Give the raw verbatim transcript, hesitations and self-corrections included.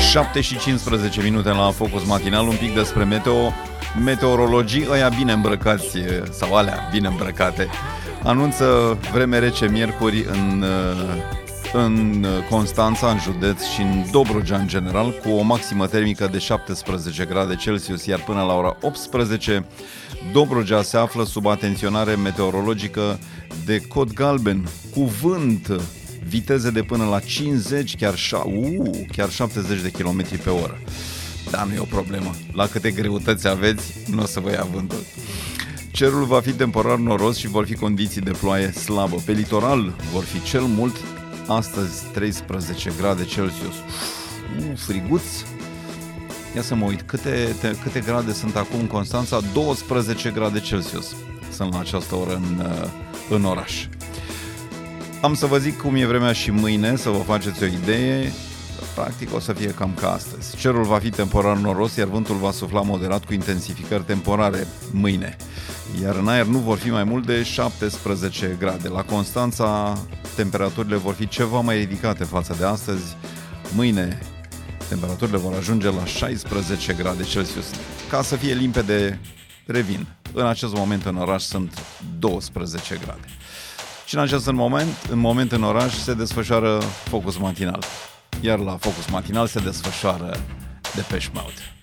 șapte și cincisprezece minute la Focus Matinal, un pic despre meteo. Meteorologii ăia bine îmbrăcați, sau alea bine îmbrăcate, anunță vreme rece miercuri în, în Constanța, în județ, și în Dobrogea în general, cu o maximă termică de șaptesprezece grade Celsius, iar până la ora optsprezece Dobrogea se află sub atenționare meteorologică de cod galben, cu vânt, viteze de până la cincizeci, chiar, uh, chiar șaptezeci de kilometri pe oră. Da, nu e o problemă. La câte greutăți aveți, nu o să vă ia vântul. Cerul va fi temporar noros și vor fi condiții de ploaie slabă. Pe litoral vor fi cel mult astăzi treisprezece grade Celsius. Uh, friguț. Ia să mă uit. Câte, te, câte grade sunt acum în Constanța? douăsprezece grade Celsius sunt la această oră în, în oraș. Am să vă zic cum e vremea și mâine, să vă faceți o idee. Practic o să fie cam ca astăzi. Cerul va fi temporar noros, iar vântul va sufla moderat cu intensificări temporare mâine. Iar în aer nu vor fi mai mult de șaptesprezece grade. La Constanța temperaturile vor fi ceva mai ridicate față de astăzi. Mâine temperaturile vor ajunge la șaisprezece grade Celsius. Ca să fie limpede, revin. În acest moment în oraș sunt douăsprezece grade. Și în acest moment, în moment în oraș se desfășoară Focus Matinal. Iar la Focus Matinal se desfășoară Depeche Mode.